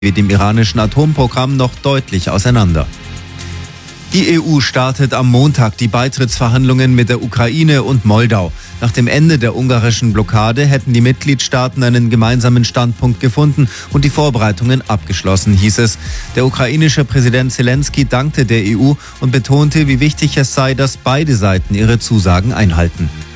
dem iranischen Atomprogramm noch deutlich auseinander. Die EU startet am Montag die Beitrittsverhandlungen mit der Ukraine und Moldau. Nach dem Ende der ungarischen Blockade hätten die Mitgliedstaaten einen gemeinsamen Standpunkt gefunden und die Vorbereitungen abgeschlossen, hieß es. Der ukrainische Präsident Zelensky dankte der EU und betonte, wie wichtig es sei, dass beide Seiten ihre Zusagen einhalten.